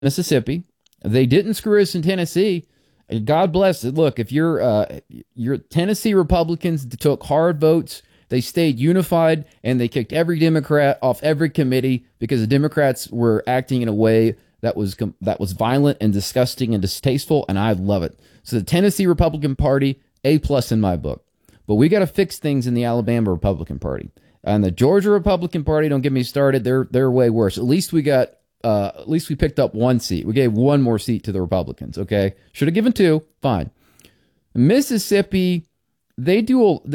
Mississippi. They didn't screw us in Tennessee. God bless it. Look, if your Tennessee Republicans took hard votes, they stayed unified, and they kicked every Democrat off every committee because the Democrats were acting in a way that was violent and disgusting and distasteful, and I love it. So the Tennessee Republican Party, A plus in my book. But we got to fix things in the Alabama Republican Party. And the Georgia Republican Party, don't get me started, they're way worse. At least we picked up one seat. We gave one more seat to the Republicans, okay? Should have given two, fine. Mississippi, I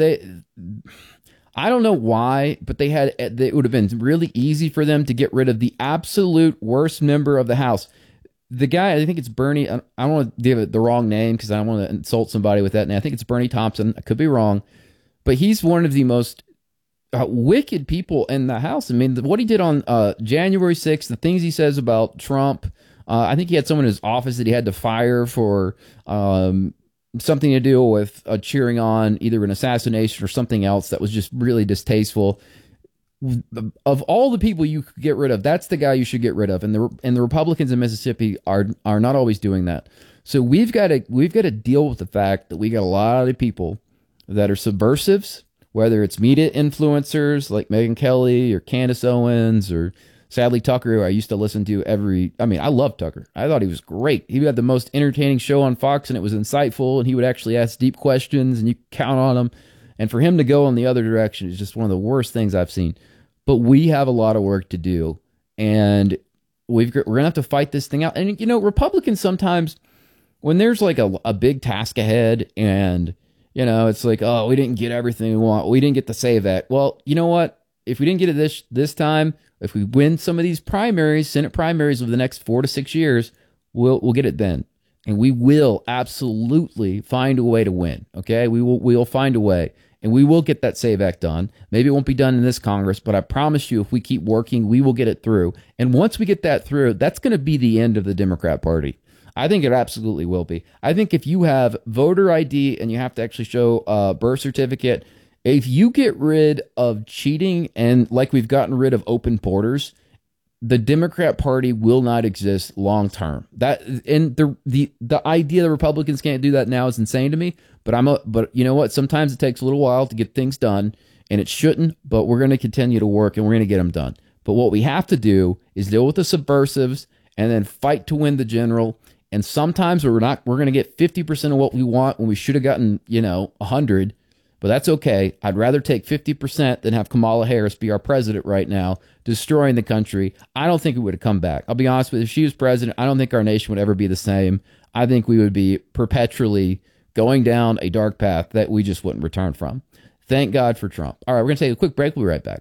don't know why, but it would have been really easy for them to get rid of the absolute worst member of the House. The guy, I think it's Bernie, I don't want to give it the wrong name because I don't want to insult somebody with that name. I think it's Bernie Thompson. I could be wrong, but he's one of the most wicked people in the House. I mean, what he did on January 6th, the things he says about Trump, I think he had someone in his office that he had to fire for something to do with cheering on either an assassination or something else that was just really distasteful. Of all the people you could get rid of, that's the guy you should get rid of. And the Republicans in Mississippi are not always doing that. So we've got to deal with the fact that we got a lot of people that are subversives, whether it's media influencers like Megyn Kelly or Candace Owens or sadly Tucker, who I used to listen to I love Tucker. I thought he was great. He had the most entertaining show on Fox, and it was insightful, and he would actually ask deep questions, and you count on him. And for him to go in the other direction is just one of the worst things I've seen. But we have a lot of work to do, and we're going to have to fight this thing out. And, Republicans sometimes, when there's like a big task ahead and it's like, oh, we didn't get everything we want. We didn't get the SAVE Act. Well, you know what? If we didn't get it this time, if we win some of these primaries, Senate primaries over the next 4 to 6 years, we'll get it then. And we will absolutely find a way to win. Okay? We'll find a way. And we will get that SAVE Act done. Maybe it won't be done in this Congress, but I promise you, if we keep working, we will get it through. And once we get that through, that's going to be the end of the Democrat Party. I think it absolutely will be. I think if you have voter ID and you have to actually show a birth certificate, if you get rid of cheating and like we've gotten rid of open borders, the Democrat Party will not exist long term. That and the idea that Republicans can't do that now is insane to me. But you know what? Sometimes it takes a little while to get things done, and it shouldn't. But we're going to continue to work, and we're going to get them done. But what we have to do is deal with the subversives, and then fight to win the general. And sometimes we're going to get 50% of what we want when we should have gotten 100. But that's okay. I'd rather take 50% than have Kamala Harris be our president right now, destroying the country. I don't think it would have come back. I'll be honest with you. If she was president, I don't think our nation would ever be the same. I think we would be perpetually going down a dark path that we just wouldn't return from. Thank God for Trump. All right, we're going to take a quick break. We'll be right back.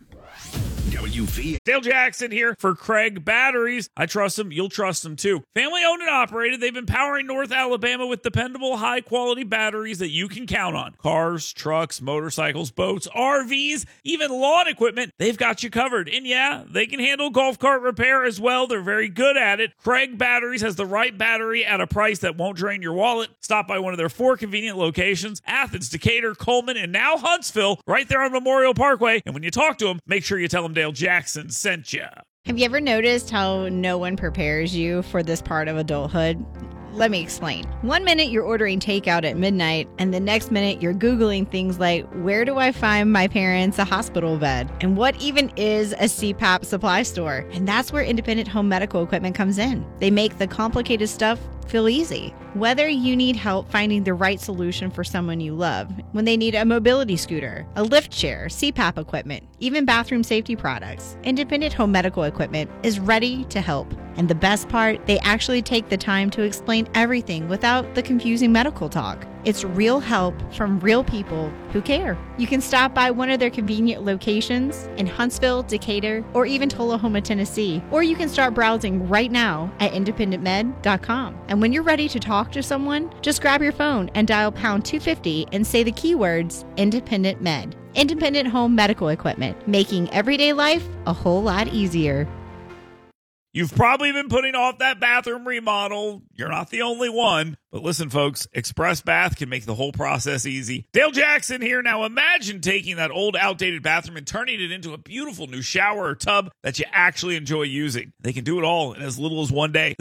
WV. Dale Jackson here for Craig Batteries. I trust them. You'll trust them too. Family owned and operated. They've been powering North Alabama with dependable, high quality batteries that you can count on. Cars, trucks, motorcycles, boats, RVs, even lawn equipment. They've got you covered. And yeah, they can handle golf cart repair as well. They're very good at it. Craig Batteries has the right battery at a price that won't drain your wallet. Stop by one of their 4 convenient locations: Athens, Decatur, Coleman, and now Huntsville, right there on Memorial Parkway. And when you talk to them, make sure you tell them Dale Jackson sent you. Have you ever noticed how no one prepares you for this part of adulthood? Let me explain. One minute you're ordering takeout at midnight, and the next minute you're Googling things like, where do I find my parents a hospital bed? And what even is a CPAP supply store? And that's where Independent Home Medical Equipment comes in. They make the complicated stuff feel easy. Whether you need help finding the right solution for someone you love, when they need a mobility scooter, a lift chair, CPAP equipment, even bathroom safety products, Independent Home Medical Equipment is ready to help. And the best part, they actually take the time to explain everything without the confusing medical talk. It's real help from real people who care. You can stop by one of their convenient locations in Huntsville, Decatur, or even Tullahoma, Tennessee. Or you can start browsing right now at independentmed.com. And when you're ready to talk to someone, just grab your phone and dial pound 250 and say the keywords Independent Med. Independent Home Medical Equipment, making everyday life a whole lot easier. You've probably been putting off that bathroom remodel. You're not the only one. But listen, folks, Express Bath can make the whole process easy. Dale Jackson here. Now imagine taking that old, outdated bathroom and turning it into a beautiful new shower or tub that you actually enjoy using. They can do it all in as little as one day.